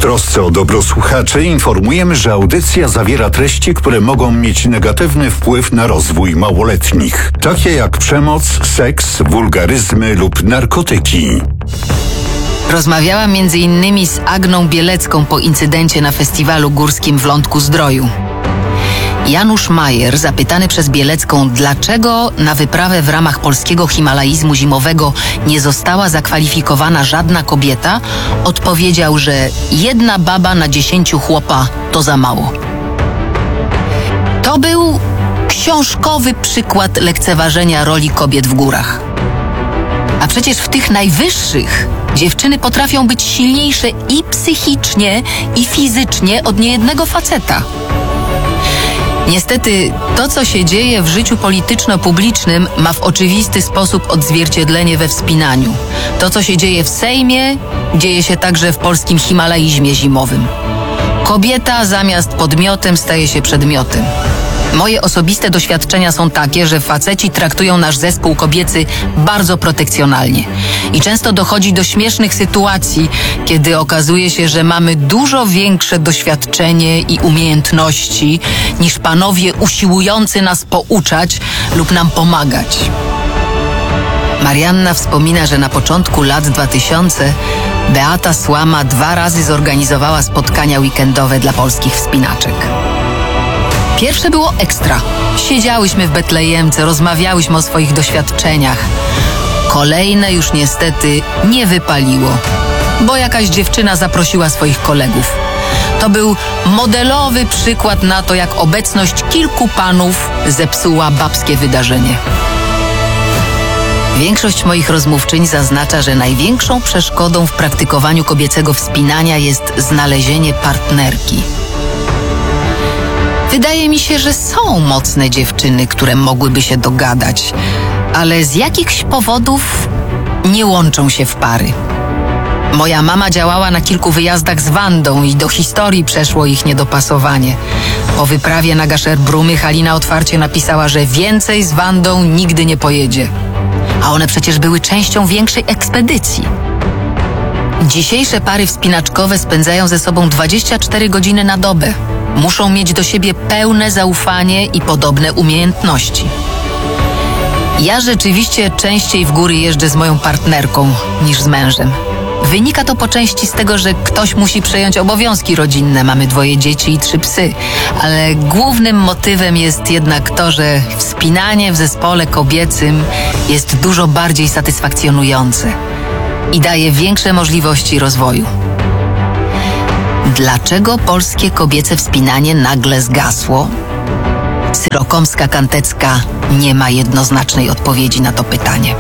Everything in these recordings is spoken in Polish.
trosce o dobro słuchaczy informujemy, że audycja zawiera treści, które mogą mieć negatywny wpływ na rozwój małoletnich, takie jak przemoc, seks, wulgaryzmy lub narkotyki. Rozmawiałam m.in. z Agną Bielecką po incydencie na festiwalu górskim w Lądku-Zdroju. Janusz Majer, zapytany przez Bielecką, dlaczego na wyprawę w ramach polskiego himalaizmu zimowego nie została zakwalifikowana żadna kobieta, odpowiedział, że 1 baba na 10 chłopa to za mało. To był książkowy przykład lekceważenia roli kobiet w górach. A przecież w tych najwyższych dziewczyny potrafią być silniejsze i psychicznie, i fizycznie od niejednego faceta. Niestety, to co się dzieje w życiu polityczno-publicznym ma w oczywisty sposób odzwierciedlenie we wspinaniu. To co się dzieje w Sejmie, dzieje się także w polskim himalaizmie zimowym. Kobieta zamiast podmiotem staje się przedmiotem. Moje osobiste doświadczenia są takie, że faceci traktują nasz zespół kobiecy bardzo protekcjonalnie. I często dochodzi do śmiesznych sytuacji, kiedy okazuje się, że mamy dużo większe doświadczenie i umiejętności niż panowie usiłujący nas pouczać lub nam pomagać. Marianna wspomina, że na początku lat 2000 Beata Słama 2 razy zorganizowała spotkania weekendowe dla polskich wspinaczek. Pierwsze było ekstra. Siedziałyśmy w Betlejemce, rozmawiałyśmy o swoich doświadczeniach. Kolejne już niestety nie wypaliło, bo jakaś dziewczyna zaprosiła swoich kolegów. To był modelowy przykład na to, jak obecność kilku panów zepsuła babskie wydarzenie. Większość moich rozmówczyń zaznacza, że największą przeszkodą w praktykowaniu kobiecego wspinania jest znalezienie partnerki. Wydaje mi się, że są mocne dziewczyny, które mogłyby się dogadać, ale z jakichś powodów nie łączą się w pary. Moja mama działała na kilku wyjazdach z Wandą i do historii przeszło ich niedopasowanie. Po wyprawie na Gaszerbrumy Halina otwarcie napisała, że więcej z Wandą nigdy nie pojedzie. A one przecież były częścią większej ekspedycji. Dzisiejsze pary wspinaczkowe spędzają ze sobą 24 godziny na dobę. Muszą mieć do siebie pełne zaufanie i podobne umiejętności. Ja rzeczywiście częściej w góry jeżdżę z moją partnerką niż z mężem. Wynika to po części z tego, że ktoś musi przejąć obowiązki rodzinne. Mamy 2 dzieci i 3 psy. Ale głównym motywem jest jednak to, że wspinanie w zespole kobiecym jest dużo bardziej satysfakcjonujące i daje większe możliwości rozwoju. Dlaczego polskie kobiece wspinanie nagle zgasło? Syrokomska-Kantecka nie ma jednoznacznej odpowiedzi na to pytanie.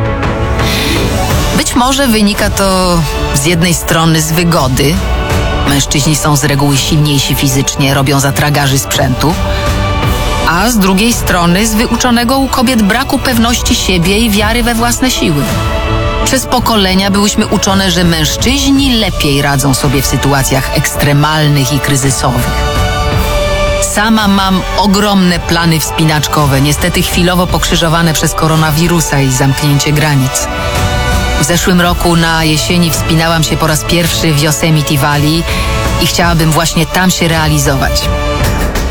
Być może wynika to z jednej strony z wygody. Mężczyźni są z reguły silniejsi fizycznie, robią za tragarzy sprzętu. A z drugiej strony z wyuczonego u kobiet braku pewności siebie i wiary we własne siły. Przez pokolenia byłyśmy uczone, że mężczyźni lepiej radzą sobie w sytuacjach ekstremalnych i kryzysowych. Sama mam ogromne plany wspinaczkowe, niestety chwilowo pokrzyżowane przez koronawirusa i zamknięcie granic. W zeszłym roku na jesieni wspinałam się po raz pierwszy w Yosemite Valley i chciałabym właśnie tam się realizować.